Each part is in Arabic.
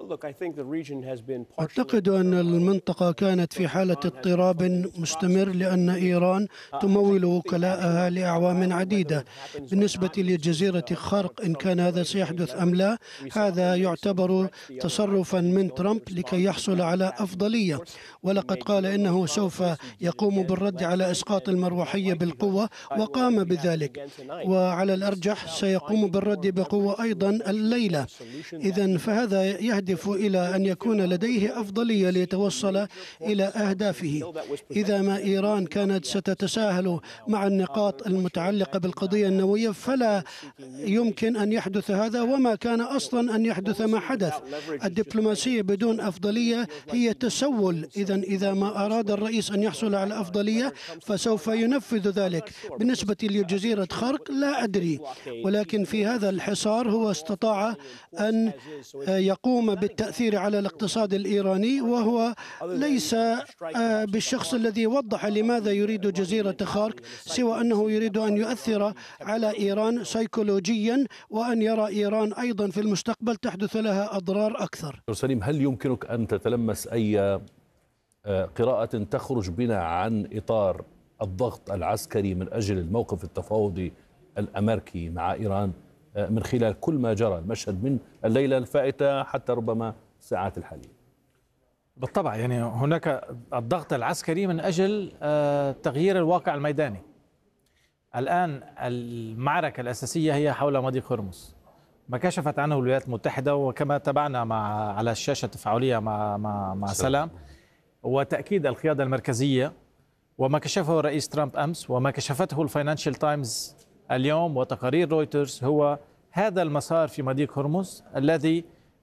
أعتقد أن المنطقة كانت في حالة اضطراب مستمر لأن إيران تمول وكلاءها لأعوام عديدة. بالنسبة لجزيرة خرق، إن كان هذا سيحدث أم لا، هذا يعتبر تصرفا من ترامب لكي يحصل على أفضلية، ولقد قال إنه سوف يقوم بالرد على إسقاط المروحية بالقوة وقام بذلك، وعلى الأرجح سيقوم بالرد بقوة أيضا الليلة. إذن فهذا يهدف إلى أن يكون لديه أفضلية ليتوصل إلى أهدافه. إذا ما إيران كانت ستتساهل مع النقاط المتعلقة بالقضية النووية فلا يمكن أن يحدث هذا، وما كان أصلا أن يحدث ما حدث. الدبلوماسية بدون أفضلية هي تسول. إذا ما أراد الرئيس أن يحصل على أفضلية فسوف ينفذ ذلك. بالنسبة لجزيرة خرق لا أدري، ولكن في هذا الحصار هو استطاع أن يقوم بالتأثير على الاقتصاد الإيراني، وهو ليس بالشخص الذي وضح لماذا يريد جزيرة خرق، سوى أنه يريد أن يؤثر على إيران سيكولوجيا، وأن يرى إيران أيضا في المستقبل تحدث لها أضرار أكثر. سليم، هل يمكنك أن تتلمس أي قراءة تخرج بنا عن إطار الضغط العسكري من أجل الموقف التفاوضي الأمريكي مع إيران من خلال كل ما جرى المشهد من الليلة الفائتة حتى ربما الساعات الحالية؟ بالطبع، يعني هناك الضغط العسكري من أجل تغيير الواقع الميداني. الآن المعركة الأساسية هي حول مضيق هرمز، ما كشفت عنه الولايات المتحدة، وكما تابعنا على الشاشة التفاعلية مع سلام، وتأكيد القيادة المركزية، وما كشفه الرئيس ترامب أمس، وما كشفته الفاينانشال تايمز اليوم، وتقارير رويترز، هو هذا المسار في مضيق هرمز الذي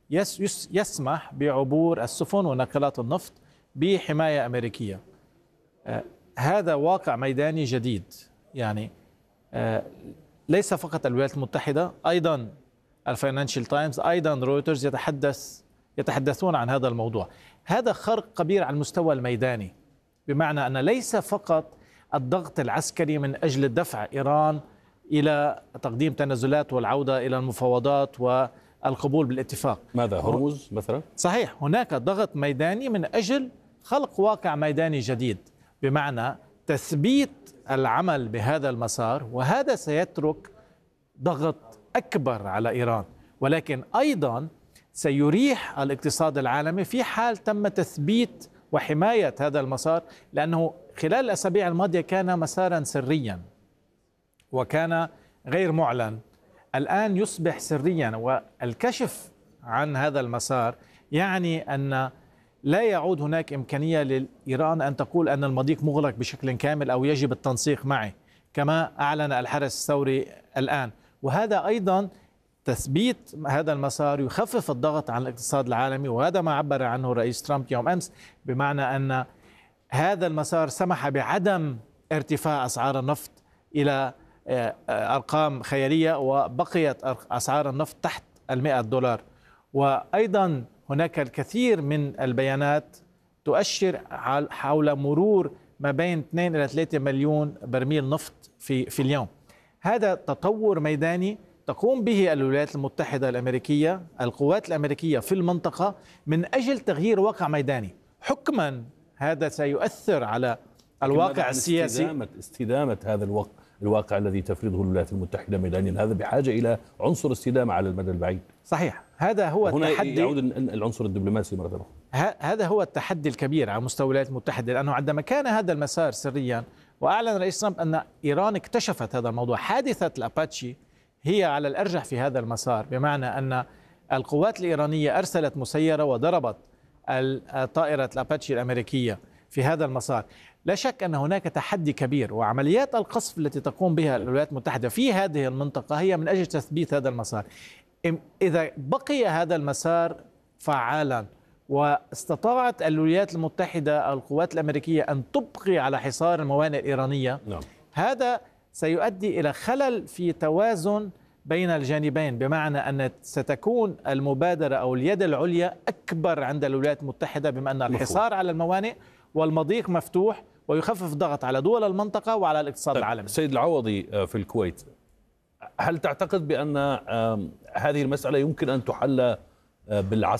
يسمح بعبور السفن وناقلات النفط بحماية أمريكية. هذا واقع ميداني جديد، يعني ليس فقط الولايات المتحدة، أيضا الفاينانشال تايمز، أيضا رويترز يتحدثون عن هذا الموضوع. هذا خرق كبير على المستوى الميداني، بمعنى أن ليس فقط الضغط العسكري من أجل دفع إيران إلى تقديم تنازلات والعودة إلى المفاوضات والقبول بالاتفاق. ماذا، هرمز مثلا؟ صحيح، هناك ضغط ميداني من أجل خلق واقع ميداني جديد، بمعنى تثبيت العمل بهذا المسار، وهذا سيترك ضغط أكبر على إيران، ولكن أيضا سيريح الاقتصاد العالمي في حال تم تثبيت وحماية هذا المسار، لأنه خلال الأسابيع الماضية كان مسارا سريا وكان غير معلن. الآن يصبح سريا، والكشف عن هذا المسار يعني أن لا يعود هناك إمكانية لإيران أن تقول أن المضيق مغلق بشكل كامل أو يجب التنسيق معه كما أعلن الحرس الثوري الآن. وهذا أيضا تثبيت هذا المسار يخفف الضغط على الاقتصاد العالمي، وهذا ما عبر عنه الرئيس ترامب يوم أمس، بمعنى أن هذا المسار سمح بعدم ارتفاع أسعار النفط إلى أرقام خيالية، وبقيت أسعار النفط تحت $100. وأيضا هناك الكثير من البيانات تؤشر حول مرور ما بين 2 إلى 3 مليون برميل نفط في اليوم. هذا تطور ميداني تقوم به الولايات المتحدة الأمريكية، القوات الأمريكية في المنطقة، من أجل تغيير واقع ميداني. حكما هذا سيؤثر على الواقع السياسي. استدامة هذا الواقع الذي تفرضه الولايات المتحدة ميدانيا، هذا بحاجة إلى عنصر استدامة على المدى البعيد. صحيح، هذا هو التحدي. يعود العنصر الدبلوماسي مرة أخرى. هذا هو التحدي الكبير على مستوى الولايات المتحدة، لأنه عندما كان هذا المسار سريا، وأعلن الرئيس ترامب أن إيران اكتشفت هذا الموضوع، حادثة الأباتشي هي على الأرجح في هذا المسار، بمعنى أن القوات الإيرانية أرسلت مسيرة وضربت طائرة الأباتشي الأمريكية في هذا المسار. لا شك أن هناك تحدي كبير، وعمليات القصف التي تقوم بها الولايات المتحدة في هذه المنطقة هي من أجل تثبيت هذا المسار. إذا بقي هذا المسار فعالا واستطاعت الولايات المتحدة القوات الأمريكية أن تبقي على حصار الموانئ الإيرانية، هذا سيؤدي إلى خلل في توازن بين الجانبين، بمعنى أن ستكون المبادرة أو اليد العليا أكبر عند الولايات المتحدة، بما أن الحصار على الموانئ والمضيق مفتوح ويخفف الضغط على دول المنطقة وعلى الاقتصاد العالمي. سيد العوضي في الكويت، هل تعتقد بأن هذه المسألة يمكن أن تحل بالعسكر